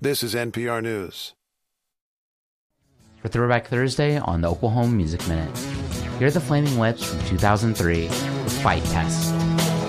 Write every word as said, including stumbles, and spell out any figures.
This is N P R News. For Throwback Thursday on the Oklahoma Music Minute, here are the Flaming Lips from two thousand three with Fight Test.